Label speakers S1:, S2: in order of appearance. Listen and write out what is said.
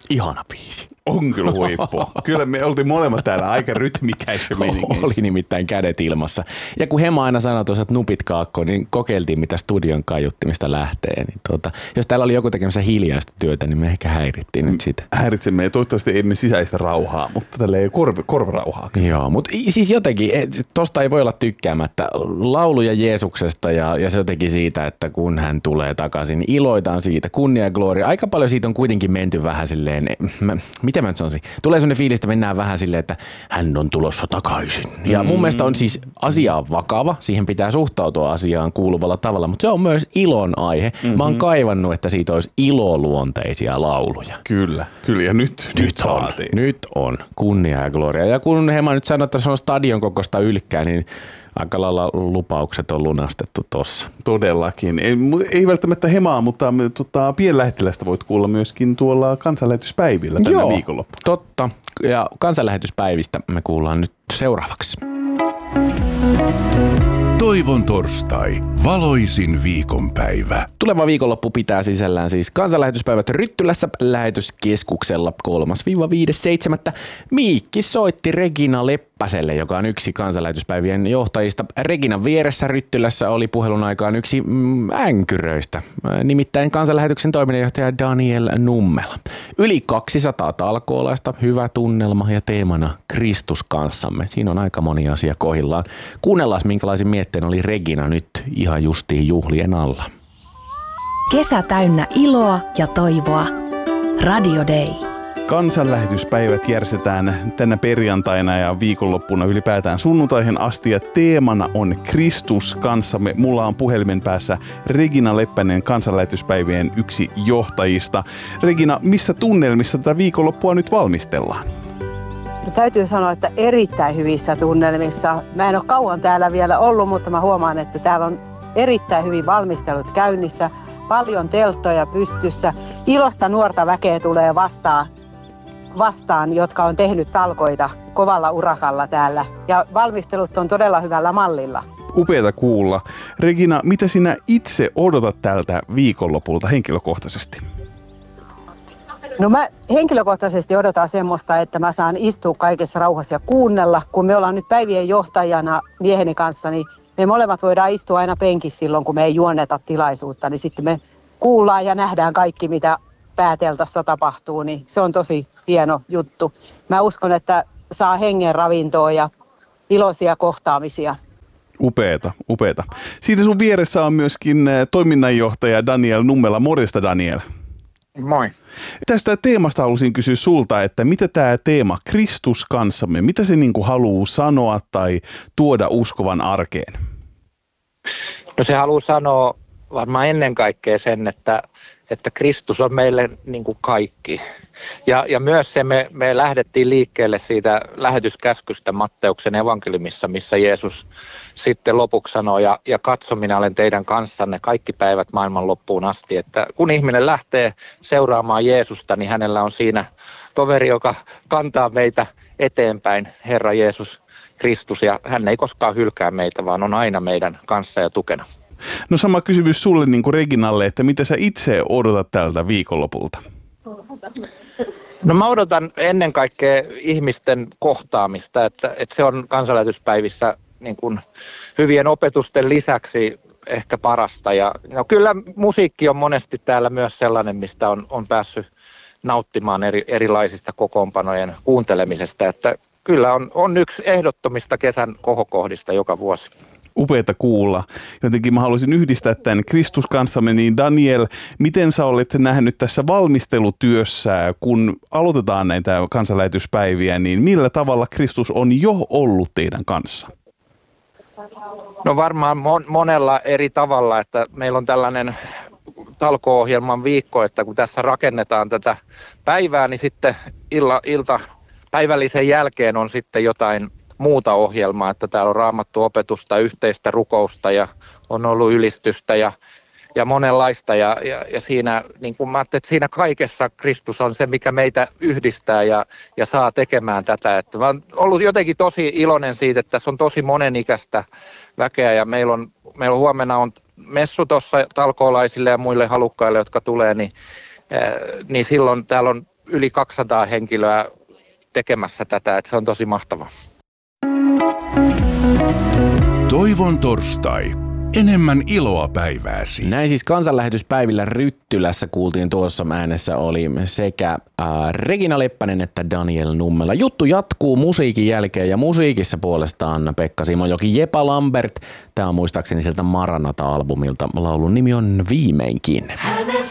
S1: Ihana biisi.
S2: On kyllä huippu. Kyllä me oltiin molemmat täällä aika rytmikäisiä meiningeissä.
S1: Oli nimittäin kädet ilmassa. Ja kun Hema aina sanoi tuossa, että nupit kaakkoon, niin kokeiltiin mitä studion kaiuttimista lähtee. Niin jos täällä oli joku tekemässä hiljaista työtä, niin me ehkä häirittiin nyt sitä.
S2: Häiritsemme ja toivottavasti emme sisäistä rauhaa, mutta tällä ei korvarauhaa.
S1: Joo, mutta siis jotenkin, tosta ei voi olla tykkäämättä. Lauluja Jeesuksesta ja se jotenkin siitä, että kun hän tulee takaisin, niin iloitaan siitä, kunnia ja gloria. Aika paljon siitä on kuitenkin menty vähän silleen, miten mä nyt sanoisin, tulee sellainen fiilis, että mennään vähän silleen, että hän on tulossa takaisin. Ja mun mielestä on siis asia vakava, siihen pitää suhtautua asiaan kuuluvalla tavalla, mutta se on myös ilon aihe. Mä oon kaivannut, että siitä olisi iloluonteisia lauluja.
S2: Kyllä, ja nyt saatiin.
S1: Nyt on kunnia ja gloria. Ja kun Hema nyt sanoi, että se on stadion kokoista ylkkää, niin aika lailla lupaukset on lunastettu tossa.
S2: Todellakin. Ei välttämättä Hemaa, mutta pienlähettilästä voit kuulla myöskin tuolla kansanlähetyspäivillä tänä viikonloppuna.
S1: Totta. Ja kansanlähetyspäivistä me kuullaan nyt seuraavaksi.
S3: Toivon torstai. Valoisin viikonpäivä.
S1: Tuleva viikonloppu pitää sisällään siis kansanlähetyspäivät Ryttylässä lähetyskeskuksella 3.–5.7. Miikki soitti Regina Leppäselle, joka on yksi kansanlähetyspäivien johtajista. Reginan vieressä Ryttylässä oli puhelun aikaan yksi änkyröistä, nimittäin kansanlähetyksen toiminnanjohtaja Daniel Nummela. Yli 200 talkoolaista, hyvä tunnelma ja teemana Kristus kanssamme. Siinä on aika moni asia kohillaan. Kuunnellaan, minkälaisin mietteen oli Regina nyt ihan justiin juhlien alla.
S4: Kesä täynnä iloa ja toivoa. Radio Day.
S2: Kansanlähetyspäivät järjestetään tänä perjantaina ja viikonloppuna ylipäätään sunnuntaihin asti ja teemana on Kristus kanssamme. Mulla on puhelimen päässä Regina Leppänen, kansanlähetyspäivien yksi johtajista. Regina, missä tunnelmissa tätä viikonloppua nyt valmistellaan?
S5: No, täytyy sanoa, että erittäin hyvissä tunnelmissa. Mä en ole kauan täällä vielä ollut, mutta mä huomaan, että täällä on erittäin hyvin valmistelut käynnissä. Paljon telttoja pystyssä. Ilosta nuorta väkeä tulee vastaan, jotka on tehnyt talkoita kovalla urakalla täällä. Ja valmistelut on todella hyvällä mallilla.
S2: Upeata kuulla. Regina, mitä sinä itse odotat tältä viikonlopulta henkilökohtaisesti?
S5: No mä henkilökohtaisesti odotan semmoista, että mä saan istua kaikessa rauhassa ja kuunnella. Kun me ollaan nyt päivien johtajana mieheni kanssa, niin me molemmat voidaan istua aina penkissä silloin, kun me ei juonneta tilaisuutta. Niin sitten me kuullaan ja nähdään kaikki, mitä pääteltassa tapahtuu, niin se on tosi hieno juttu. Mä uskon, että saa hengen ravintoa ja iloisia kohtaamisia.
S2: Upeeta. Siinä sun vieressä on myöskin toiminnanjohtaja Daniel Nummela. Morjesta, Daniel.
S6: Moi.
S2: Tästä teemasta halusin kysyä sulta, että mitä tämä teema Kristus kanssamme, mitä se haluaa sanoa tai tuoda uskovan arkeen?
S6: No se haluaa sanoa varmaan ennen kaikkea sen, että Kristus on meille kaikki. Ja myös se me lähdettiin liikkeelle siitä lähetyskäskystä Matteuksen evankeliumissa, missä Jeesus sitten lopuksi sanoo, ja katso, minä olen teidän kanssanne kaikki päivät maailman loppuun asti. Että kun ihminen lähtee seuraamaan Jeesusta, niin hänellä on siinä toveri, joka kantaa meitä eteenpäin, Herra Jeesus Kristus, ja hän ei koskaan hylkää meitä, vaan on aina meidän kanssa ja tukena.
S2: No sama kysymys sulle Reginalle, että mitä sä itse odotat tältä viikonlopulta?
S6: No mä odotan ennen kaikkea ihmisten kohtaamista, että se on kansanlähetyspäivissä hyvien opetusten lisäksi ehkä parasta. Ja no kyllä musiikki on monesti täällä myös sellainen, mistä on päässyt nauttimaan erilaisista kokoonpanojen kuuntelemisesta, että kyllä on yksi ehdottomista kesän kohokohdista joka vuosi.
S2: Upeata kuulla. Jotenkin mä haluaisin yhdistää tämän Kristus kanssamme, niin Daniel, miten sä olet nähnyt tässä valmistelutyössä, kun aloitetaan näitä kansanlähetyspäiviä, niin millä tavalla Kristus on jo ollut teidän kanssa?
S6: No varmaan monella eri tavalla, että meillä on tällainen talko-ohjelman viikko, että kun tässä rakennetaan tätä päivää, niin sitten päivällisen jälkeen on sitten jotain muuta ohjelmaa, että täällä on raamattu opetusta, yhteistä rukousta ja on ollut ylistystä ja monenlaista ja siinä, niin kuin mä ajattelin, että siinä kaikessa Kristus on se, mikä meitä yhdistää ja saa tekemään tätä. Että mä oon ollut jotenkin tosi iloinen siitä, että tässä on tosi monenikäistä väkeä ja meillä on huomenna on messu tuossa talkoolaisille ja muille halukkaille, jotka tulee, niin silloin täällä on yli 200 henkilöä tekemässä tätä, että se on tosi mahtavaa.
S3: Toivon torstai. Enemmän iloa päivääsi.
S1: Näin siis kansanlähetyspäivillä Ryttylässä kuultiin tuossa äänessä oli sekä Regina Leppänen että Daniel Nummela. Juttu jatkuu musiikin jälkeen ja musiikissa puolestaan Pekka Simojoki, Jepa Lambert. Tämä on muistaakseni sieltä Maranata-albumilta. Laulun nimi on Viimeinkin.